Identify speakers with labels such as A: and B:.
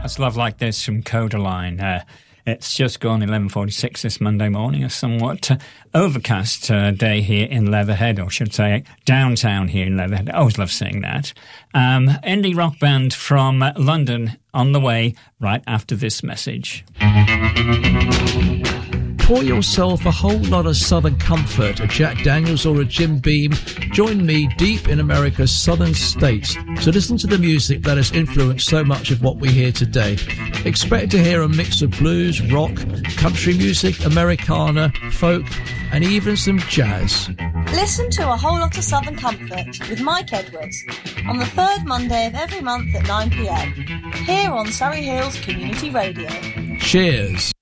A: That's Love Like This from Codaline. It's just gone 11:46 this Monday morning, a somewhat overcast day here in Leatherhead, or should I say downtown here in Leatherhead. I always love saying that. Indie rock band from London on the way right after this message.
B: Pour yourself a whole lot of Southern comfort, a Jack Daniels or a Jim Beam. Join me deep in America's southern states to listen to the music that has influenced so much of what we hear today. Expect to hear a mix of blues, rock, country music, Americana, folk, and even some jazz.
C: Listen to A Whole Lot of Southern Comfort with Mike Edwards on the third Monday of every month at 9 p.m. here on Surrey Hills Community Radio.
B: Cheers.